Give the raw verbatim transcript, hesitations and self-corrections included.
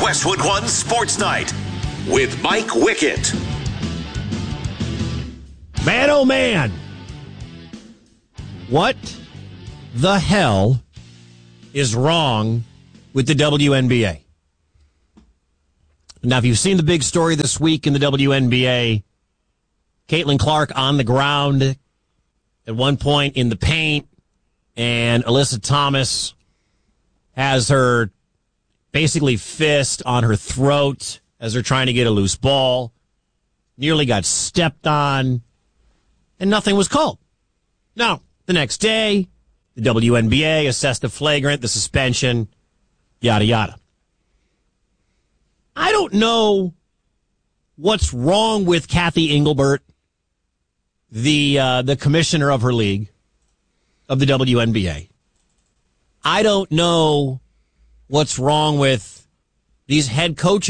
Westwood One Sports Night with Mike Wickett. Man, oh man. What the hell is wrong with the W N B A? Now, if you've seen the big story this week in the W N B A, Caitlin Clark on the ground at one point in the paint, and Alyssa Thomas has her basically fist on her throat as they're trying to get a loose ball, nearly got stepped on, and nothing was called. Now, the next day, the W N B A assessed the flagrant, the suspension, yada, yada. I don't know what's wrong with Kathy Engelbert, the uh, the commissioner of her league, of the W N B A. I don't know what's wrong with these head coaches.